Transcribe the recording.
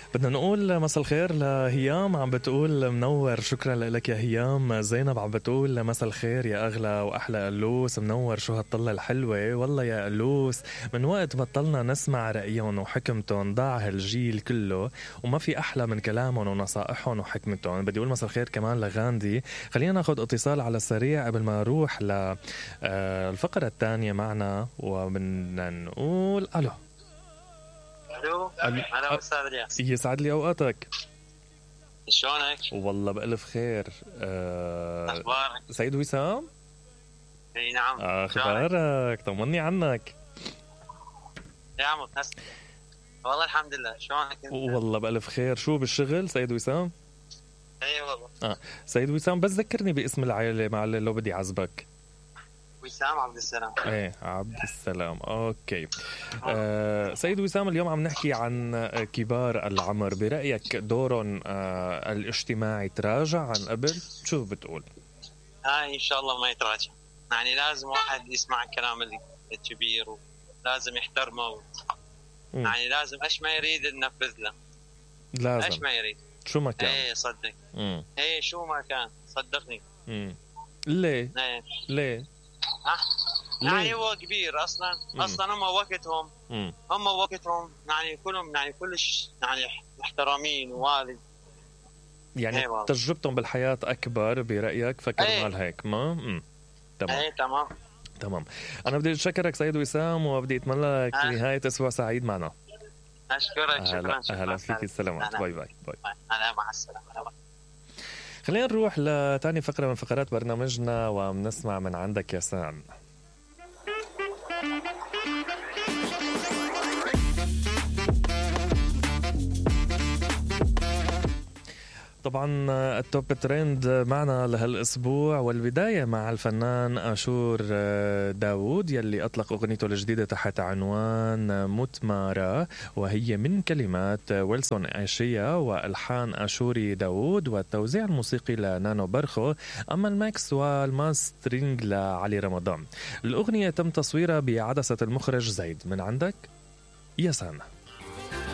بدنا نقول مساء الخير لهيام، عم بتقول منور. شكرا لك يا هيام. زينب عم بتقول مساء الخير يا أغلى وأحلى ألوس، منور. شو هالطلة الحلوة والله يا ألوس، من وقت بطلنا نسمع رأيهم وحكمتهم ضاع هالجيل كله، وما في أحلى من كلامهم ونصائحهم وحكمتهم. بدي أقول مساء الخير كمان لغاندي. خلينا ناخد اتصال على السريع قبل ما نروح للفقرة الثانية معنا، وبدنا نقول ألو. الو انا استاذ الياس، يسعد لي اوقاتك. شلونك؟ والله بألف خير. اخبارك سيد وسام؟ اي نعم. اخبارك؟ طمني عنك يا عمو. والله الحمد لله. شلونك انت؟ والله بألف خير. شو بالشغل سيد وسام؟ اي والله. سيد وسام بس ذكرني باسم العائلة مع اللي لو بدي عزبك. وسام عبد السلام. ايه عبد السلام. اوكي. سيد وسام، اليوم عم نحكي عن كبار العمر. برأيك دورهم الاجتماعي تراجع عن قبل؟ شو بتقول؟ ان شاء الله ما يتراجع. يعني لازم واحد يسمع كلام الكبير ولازم يحترمه يعني لازم ايش ما يريد ننفذ له. لازم ايش ما يريد شو ما كان. ايه صدق. ايه شو ما كان صدقني. ليه؟ ايه. ليه؟ يعني هو كبير اصلا. هم وقتهم يعني كلهم يعني كلش يعني محترمين ووالد. يعني تجربتهم بالحياة أكبر برأيك فكرمال هيك ما؟ تمام. تمام. أنا بدي أشكرك سيد وسام، وبدي أتمنى لك نهاية أسبوع سعيد معنا. أشكرك. شكرا. أهلا فيك. السلامات. باي باي. أنا مع السلامة. خلينا نروح لتاني فقرة من فقرات برنامجنا ومنسمع من عندك يا سام. طبعا التوب ترند معنا لهالأسبوع، والبداية مع الفنان آشور داوود يلي أطلق أغنيته الجديدة تحت عنوان متمارة، وهي من كلمات ويلسون عيشية وألحان آشوري داوود والتوزيع الموسيقي لنانو برخو، أما الميكس والماسترينج لعلي رمضان. الأغنية تم تصويرها بعدسة المخرج زيد. من عندك يا سامة.